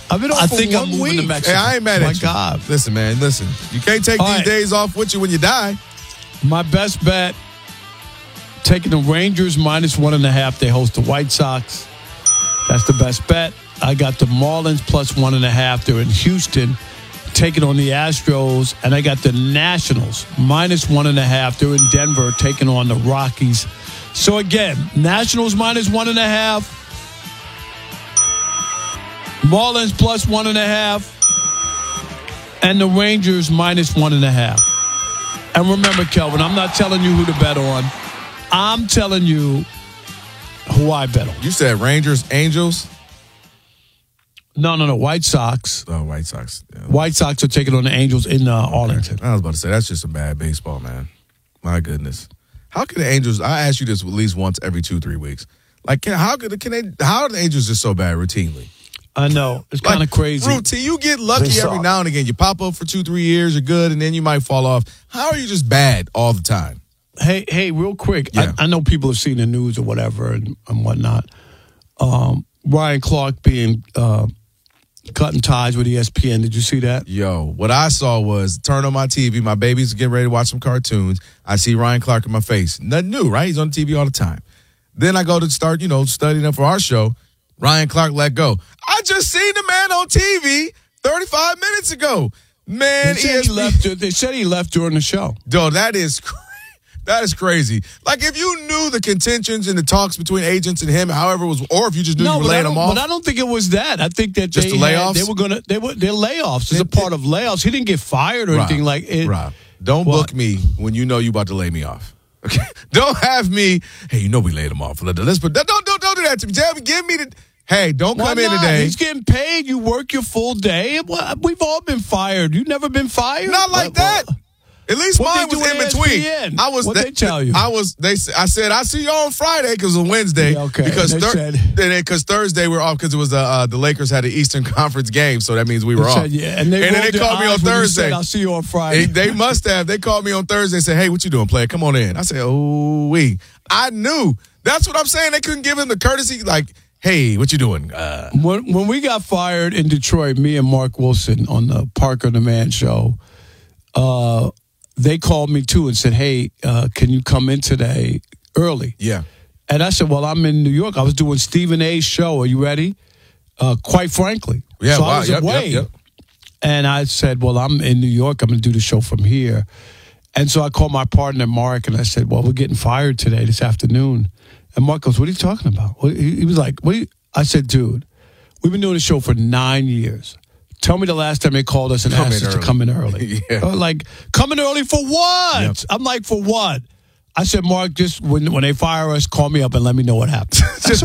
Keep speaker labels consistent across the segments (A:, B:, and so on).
A: I've been off
B: I
A: for
B: think
A: 1
B: I'm moving
A: week.
B: to Mexico.
C: Hey, I ain't mad at you.
A: My God.
C: Listen, man, listen. You can't take these days off with you when you die.
A: My best bet, taking the Rangers -1.5. They host the White Sox. That's the best bet. I got the Marlins +1.5. They're in Houston, taking on the Astros. And I got the Nationals -1.5. They're in Denver, taking on the Rockies. So again, Nationals -1.5. Marlins +1.5. And the Rangers -1.5. And remember, Kelvin, I'm not telling you who to bet on. I'm telling you who I bet on.
C: You said Rangers, Angels?
A: No. White Sox.
C: Oh, White Sox. Yeah.
A: White Sox are taking on the Angels in Arlington.
C: I was about to say, that's just some bad baseball, man. My goodness. How can the Angels, I ask you this at least once every 2-3 weeks. Like, how are the Angels just so bad routinely?
A: I know. It's kind of crazy.
C: Routine. You get lucky every now and again. You pop up for 2-3 years, you're good, and then you might fall off. How are you just bad all the time?
A: Hey, real quick.
C: Yeah.
A: I know people have seen the news or whatever and whatnot. Ryan Clark being cutting ties with ESPN. Did you see that?
C: Yo, what I saw was turn on my TV. My baby's getting ready to watch some cartoons. I see Ryan Clark in my face. Nothing new, right? He's on TV all the time. Then I go to start, studying him for our show. Ryan Clark let go. I just seen the man on TV 35 minutes ago. Man,
A: they said he left during the show.
C: Dude, that is crazy. Like, if you knew the contentions and the talks between agents and him, however it was, or if you just knew you were laying him off.
A: But I don't think it was that. I think that
C: just the layoffs?
A: They're layoffs. It's a part of layoffs. He didn't get fired or anything like it.
C: Rob, don't book me when you know you about to lay me off. Okay? Don't have me, hey, we laid him off. Don't do that to me. Tell me, give me the... Hey, don't come in today.
A: He's getting paid. You work your full day. We've all been fired. You've never been fired?
C: Not like that. At least mine was in between.
A: What they tell you?
C: I said, I see you on Friday because it was Wednesday.
A: Yeah, okay.
C: Because Thursday we're off because it was the Lakers had an Eastern Conference game, so that means we were off.
A: And then they called me on Thursday. I'll see you on Friday.
C: They must have. They called me on Thursday and said, hey, what you doing, player? Come on in. I said, I knew. That's what I'm saying. They couldn't give him the courtesy, like, hey, what you doing?
A: When we got fired in Detroit, me and Mark Wilson on the Parker the Man show, they called me too and said, hey, can you come in today early?
C: Yeah.
A: And I said, well, I'm in New York. I was doing Stephen A's show. Are you ready? Quite frankly.
C: Yeah,
A: so I was away.
C: Yep.
A: And I said, well, I'm in New York. I'm going to do the show from here. And so I called my partner, Mark, and I said, well, we're getting fired today, this afternoon. And Mark goes, what are you talking about? He was like, I said, dude, we've been doing the show for 9 years. Tell me the last time they called us and asked us to come in early.
C: Yeah.
A: Like, come in early for what?
C: Yep.
A: I'm like, for what? I said, Mark, just when they fire us, call me up and let me know what happened.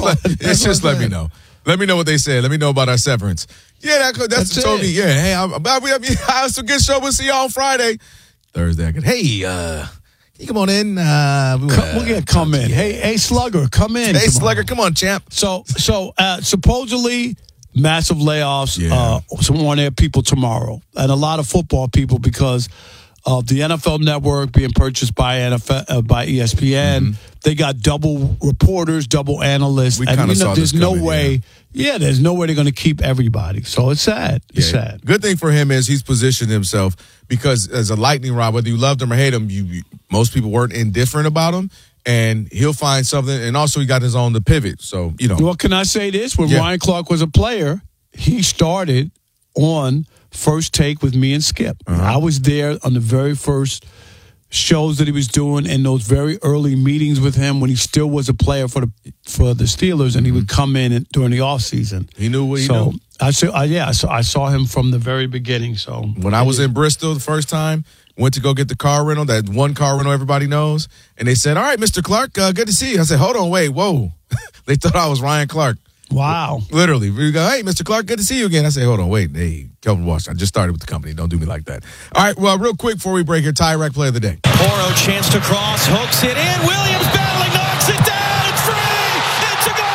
C: Let me know. Let me know what they said. Let me know about our severance. Yeah, that's what told me. Yeah, hey, I have some good show. We'll see you on Friday. Thursday, I go, hey, you come on in.
A: We're going to come in. Hey, Slugger, come in.
C: Hey, Slugger, come on, champ.
A: So supposedly massive layoffs,
C: Yeah.
A: some on-air people tomorrow, and a lot of football people because of the NFL Network being purchased by by ESPN. Mm-hmm. They got double reporters, double analysts.
C: We kind of saw
A: there's
C: this
A: no
C: coming,
A: way. Yeah, there's no way they're going to keep everybody. So it's sad. It's sad.
C: Good thing for him is he's positioned himself because as a lightning rod, whether you loved him or hate him, most people weren't indifferent about him. And he'll find something. And also he got his own to pivot. So,
A: Well, can I say this? When Ryan Clark was a player, he started on First Take with me and Skip. Uh-huh. I was there on the very first shows that he was doing in those very early meetings with him when he still was a player for the Steelers, and he would come in during the offseason.
C: He knew what he knew.
A: I saw him from the very beginning. So
C: when I was in Bristol the first time, went to go get the car rental, that one car rental everybody knows, and they said, all right, Mr. Clark, good to see you. I said, hold on, wait, whoa. They thought I was Ryan Clark.
A: Wow.
C: Literally. We go, hey, Mr. Clark, good to see you again. I say, hold on, wait. Hey, Kelvin Walsh, I just started with the company. Don't do me like that. All right, well, real quick before we break here, Tyrek play of the day.
D: Oro chance to cross, hooks it in. Williams battling, knocks it down. It's free. It's a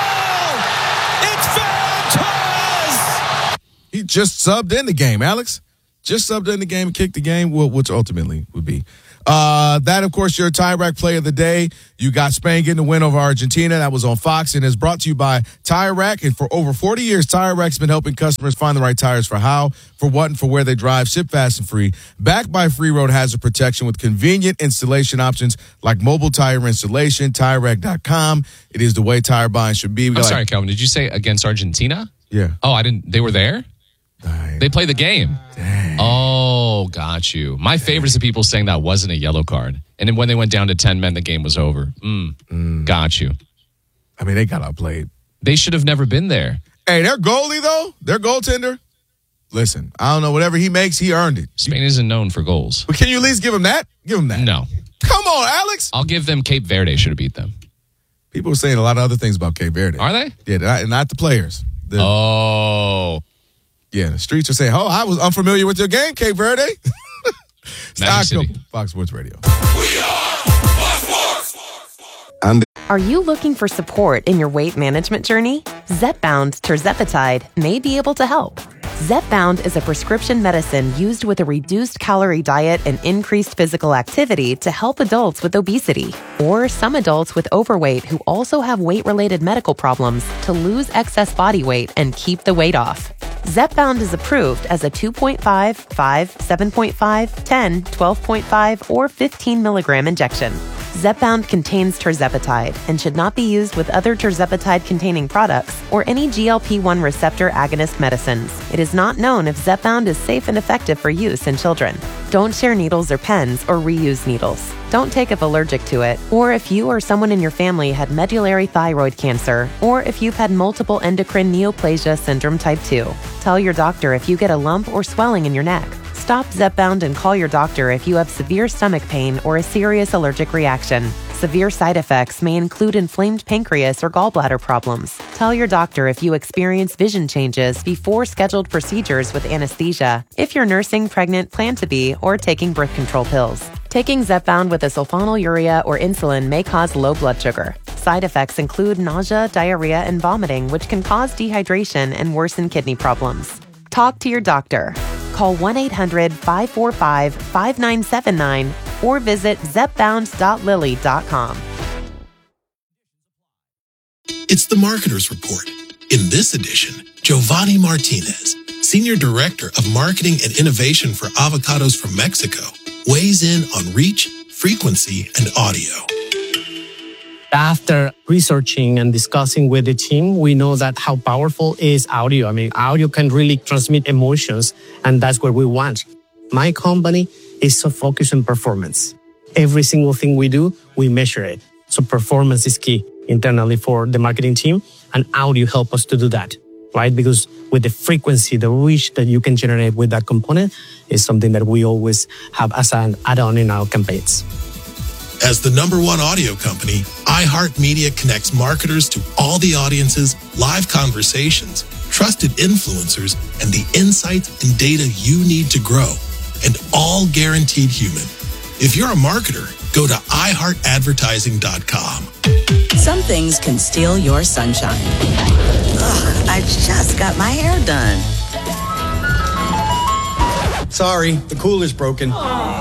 D: goal. It's Van Torres.
C: He just subbed in the game, Alex. Just subbed in the game and kicked the game, which ultimately would be. That, of course, your Tire Rack play of the day. You got Spain getting the win over Argentina. That was on Fox and is brought to you by Tire Rack. And for over 40 years, Tire Rack's been helping customers find the right tires for how, for what, and for where they drive. Ship fast and free. Backed by Free Road Hazard Protection with convenient installation options like mobile tire installation. TireRack.com. It is the way tire buying should be.
B: I'm sorry, Calvin. Did you say against Argentina?
C: Yeah.
B: Oh, I didn't. They were there?
C: Dang.
B: They played the game.
C: Dang.
B: Oh, got you. My favorite is the people saying that wasn't a yellow card. And then when they went down to 10 men, the game was over. Got you.
C: I mean, they got outplayed.
B: They should have never been there.
C: Hey, their goalie, though, their goaltender, listen, I don't know, whatever he makes, he earned it.
B: Spain isn't known for goals.
C: But can you at least give him that? Give him that.
B: No.
C: Come on, Alex.
B: I'll give them Cape Verde should have beat them.
C: People are saying a lot of other things about Cape Verde.
B: Are they?
C: Yeah, not the players. Yeah, the streets are saying, I was unfamiliar with your game, Cape Verde. Fox Sports Radio.
E: We are Fox Sports.
F: Are you looking for support in your weight management journey? Zepbound tirzepatide may be able to help. Zepbound is a prescription medicine used with a reduced calorie diet and increased physical activity to help adults with obesity or some adults with overweight who also have weight-related medical problems to lose excess body weight and keep the weight off. Zepbound is approved as a 2.5, 5, 7.5, 10, 12.5, or 15 milligram injection. Zepbound contains tirzepatide and should not be used with other tirzepatide-containing products or any GLP-1 receptor agonist medicines. It is not known if Zepbound is safe and effective for use in children. Don't share needles or pens or reuse needles. Don't take if allergic to it, or if you or someone in your family had medullary thyroid cancer, or if you've had multiple endocrine neoplasia syndrome type 2. Tell your doctor if you get a lump or swelling in your neck. Stop Zepbound and call your doctor if you have severe stomach pain or a serious allergic reaction. Severe side effects may include inflamed pancreas or gallbladder problems. Tell your doctor if you experience vision changes before scheduled procedures with anesthesia, if you're nursing, pregnant, plan to be, or taking birth control pills. Taking Zepbound with a sulfonylurea or insulin may cause low blood sugar. Side effects include nausea, diarrhea, and vomiting, which can cause dehydration and worsen kidney problems. Talk to your doctor. Call 1-800-545-5979 or visit zepbound.lilly.com.
G: It's the Marketer's Report. In this edition, Giovanni Martinez, Senior Director of Marketing and Innovation for Avocados from Mexico, weighs in on reach, frequency, and audio.
H: After researching and discussing with the team, we know that how powerful is audio. I mean, audio can really transmit emotions, and that's what we want. My company is so focused on performance. Every single thing we do, we measure it. So performance is key internally for the marketing team, and audio help us to do that, right? Because with the frequency, the reach that you can generate with that component is something that we always have as an add-on in our campaigns.
G: As the #1 audio company, iHeartMedia connects marketers to all the audiences, live conversations, trusted influencers, and the insights and data you need to grow, and all guaranteed human. If you're a marketer, go to iHeartAdvertising.com.
I: Some things can steal your sunshine. Ugh, I just got my hair done.
J: Sorry, the cooler's broken.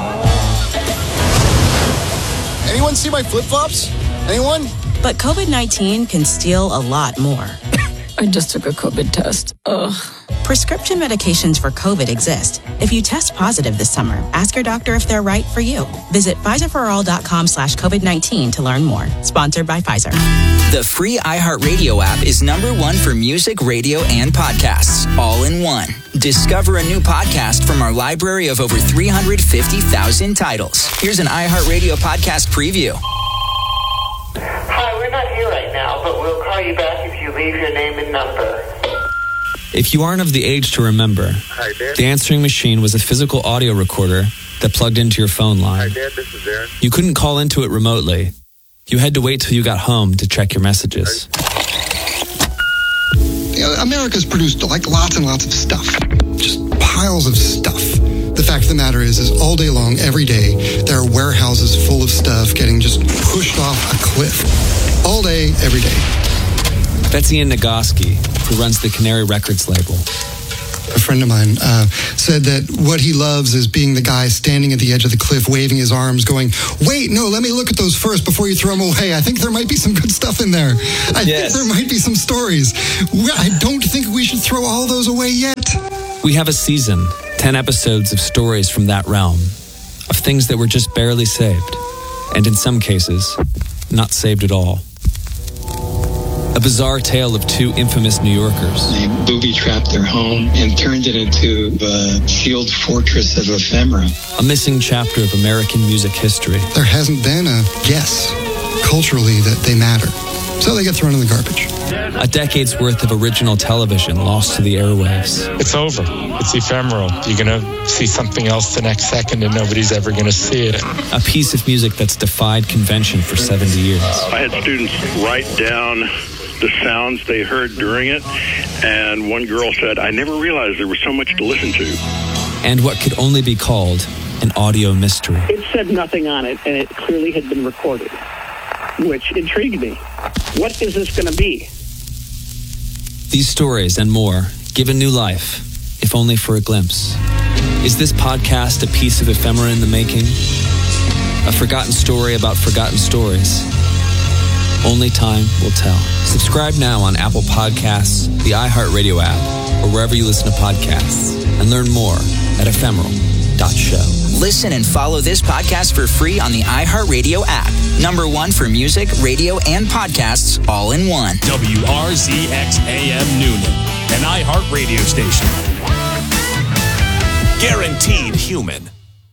J: Anyone see my flip-flops? Anyone?
I: But COVID-19 can steal a lot more.
K: I just took a COVID test. Ugh.
I: Prescription medications for COVID exist. If you test positive this summer, ask your doctor if they're right for you. Visit PfizerForAll.com/COVID-19 to learn more. Sponsored by Pfizer.
L: The free iHeartRadio app is #1 for music, radio, and podcasts, all in one. Discover a new podcast from our library of over 350,000 titles. Here's an iHeartRadio podcast preview.
M: Hi, we're not here right now, but we'll call you back if you leave your name and number.
N: If you aren't of the age to remember,
M: Hi, Dad.
N: the answering machine was a physical audio recorder that plugged into your phone line.
M: Hi, Dad, this is Aaron.
N: You couldn't call into it remotely. You had to wait till you got home to check your messages.
O: America's produced lots and lots of stuff. Just piles of stuff. The fact of the matter is all day long, every day, there are warehouses full of stuff getting just pushed off a cliff. All day, every day.
N: That's Ian Nagoski, who runs the Canary Records label.
O: a friend of mine, said that what he loves is being the guy standing at the edge of the cliff, waving his arms, going, wait, no, let me look at those first before you throw them away. I think there might be some good stuff in there. I think there might be some stories. I don't think we should throw all those away yet.
N: We have a season, 10 episodes of stories from that realm, of things that were just barely saved, and in some cases, not saved at all. A bizarre tale of two infamous New Yorkers.
P: They booby-trapped their home and turned it into a sealed fortress of ephemera.
N: A missing chapter of American music history.
O: There hasn't been a guess culturally that they matter. So they get thrown in the garbage.
N: A decade's worth of original television lost to the airwaves.
Q: It's over. It's ephemeral. You're going to see something else the next second and nobody's ever going to see it.
N: A piece of music that's defied convention for 70 years.
R: I had students write down the sounds they heard during it, and one girl said, I never realized there was so much to listen to.
N: And what could only be called an audio mystery.
S: It said nothing on it, and it clearly had been recorded, which intrigued me. What is this going to be?
N: These stories and more given new life, if only for a glimpse. Is this podcast a piece of ephemera in the making? A forgotten story about forgotten stories? Only time will tell. Subscribe now on Apple Podcasts, the iHeartRadio app, or wherever you listen to podcasts, and learn more at ephemeral.show.
L: Listen and follow this podcast for free on the iHeartRadio app. Number one for music, radio, and podcasts all in one.
T: WRZX AM Noonan, an iHeartRadio station. Guaranteed human.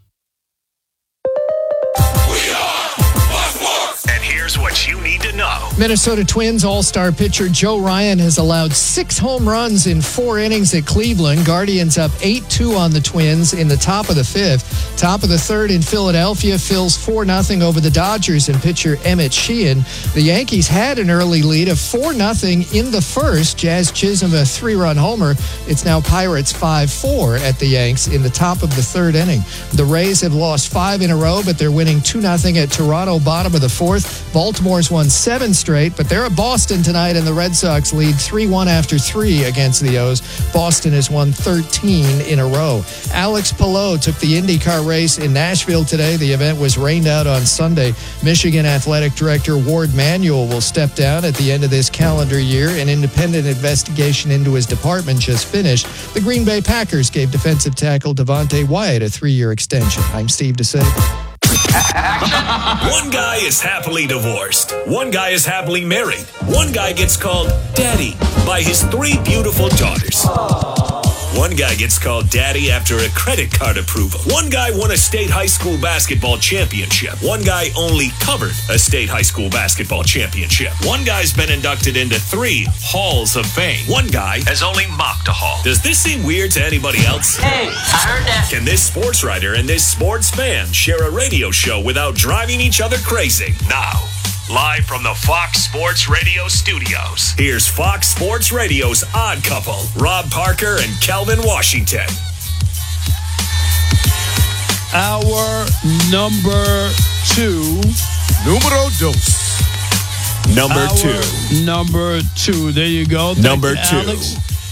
T: Here's what you need to know.
U: Minnesota Twins All-Star pitcher Joe Ryan has allowed 6 home runs in 4 innings at Cleveland. Guardians up 8-2 on the Twins in the top of the 5th. Top of the 3rd in Philadelphia, Phil's 4-0 over the Dodgers and pitcher Emmett Sheehan. The Yankees had an early lead of 4-0 in the 1st. Jazz Chisholm a 3-run homer. It's now Pirates 5-4 at the Yanks in the top of the 3rd inning. The Rays have lost 5 in a row, but they're winning 2-0 at Toronto, bottom of the 4th. Baltimore's won 7 straight, but they're at Boston tonight, and the Red Sox lead 3-1 after 3 against the O's. Boston has won 13 in a row. Alex Palou took the IndyCar race in Nashville today. The event was rained out on Sunday. Michigan Athletic Director Ward Manuel will step down at the end of this calendar year. An independent investigation into his department just finished. The Green Bay Packers gave defensive tackle Devontae Wyatt a 3-year extension. I'm Steve DeSabre.
T: One guy is happily divorced. One guy is happily married. One guy gets called Daddy by his 3 beautiful daughters. One guy gets called Daddy after a credit card approval. One guy won a state high school basketball championship. One guy only covered a state high school basketball championship. One guy's been inducted into 3 halls of fame. One guy has only mocked a hall. Does this seem weird to anybody else?
V: Hey, I heard that.
T: Can this sports writer and this sports fan share a radio show without driving each other crazy? Now, live from the Fox Sports Radio studios, here's Fox Sports Radio's Odd Couple, Rob Parker and Kelvin Washington.
A: Our number 2.
C: Numero dos.
T: Number 2.
A: Number 2. There you go.
T: Number 2.
A: Alex.